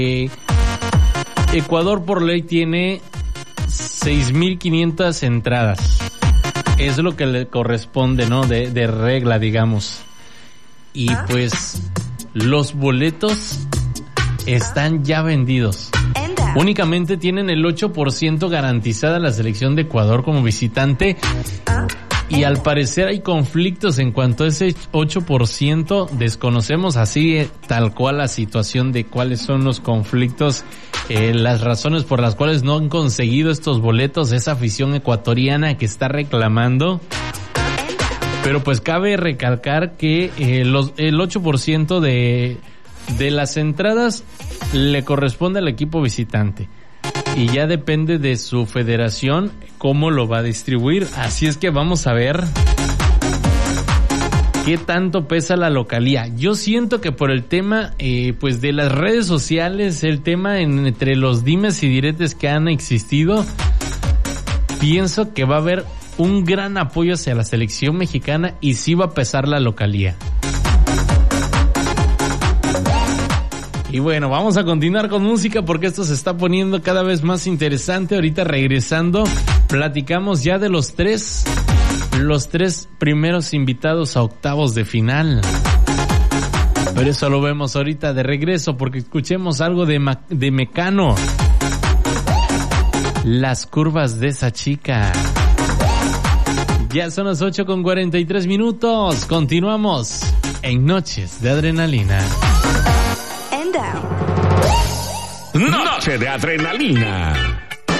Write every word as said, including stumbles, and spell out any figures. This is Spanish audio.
Eh, Ecuador por ley tiene seis mil quinientas entradas. Es lo que le corresponde, ¿no? De, de regla, digamos. Y pues los boletos están ya vendidos. Únicamente tienen el ocho por ciento garantizada la selección de Ecuador como visitante. Y al parecer hay conflictos en cuanto a ese ocho por ciento. Desconocemos así eh, tal cual la situación de cuáles son los conflictos, eh, las razones por las cuales no han conseguido estos boletos, esa afición ecuatoriana que está reclamando. Pero pues cabe recalcar que eh, los, el ocho por ciento de, de las entradas le corresponde al equipo visitante. Y ya depende de su federación cómo lo va a distribuir. Así es que vamos a ver qué tanto pesa la localía. Yo siento que por el tema eh, pues de las redes sociales, el tema en, entre los dimes y diretes que han existido, pienso que va a haber un gran apoyo hacia la selección mexicana y sí va a pesar la localía. Y bueno, vamos a continuar con música porque esto se está poniendo cada vez más interesante. Ahorita regresando, platicamos ya de los tres, los tres primeros invitados a octavos de final. Pero eso lo vemos ahorita de regreso porque escuchemos algo de, Ma- de Mecano. Las curvas de esa chica. Ya son las ocho con cuarenta y tres minutos. Continuamos en Noches de Adrenalina. Noche de Adrenalina.